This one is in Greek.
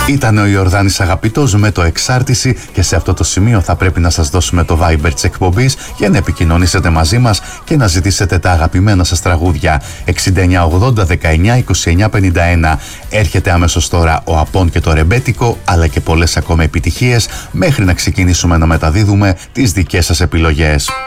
Ήταν ο Ιορδάνης Αγαπητός με το Εξάρτηση και σε αυτό το σημείο θα πρέπει να σας δώσουμε το Viber της εκπομπής για να επικοινωνήσετε μαζί μας και να ζητήσετε τα αγαπημένα σας τραγούδια. 6980 19 29 51. Έρχεται αμέσως τώρα ο Απών και το Ρεμπέτικο, αλλά και πολλές ακόμα επιτυχίες μέχρι να ξεκινήσουμε να μεταδίδουμε τις δικές σας επιλογές.